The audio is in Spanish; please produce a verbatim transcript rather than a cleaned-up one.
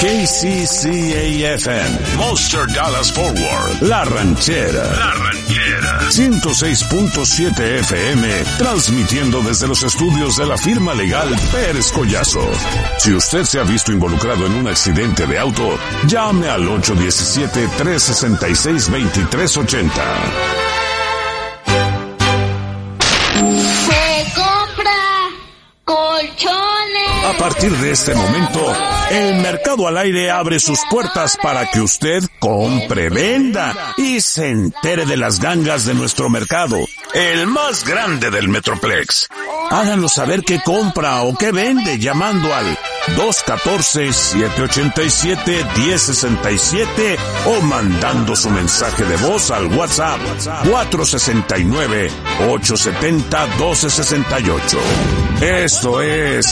K C C A F M, Monster Dallas Fort Worth, La Ranchera. La Ranchera. ciento seis punto siete F M, transmitiendo desde los estudios de la firma legal Pérez Collazo. Si usted se ha visto involucrado en un accidente de auto, llame al ocho uno siete, tres seis seis, dos tres ocho cero. Se compra colchones. A partir de este momento, el Mercado al Aire abre sus puertas para que usted compre, venda y se entere de las gangas de nuestro mercado, el más grande del Metroplex. Háganos saber qué compra o qué vende llamando al dos uno cuatro, siete ocho siete, uno cero seis siete o mandando su mensaje de voz al WhatsApp cuatro seis nueve, ocho siete cero, uno dos seis ocho. Esto es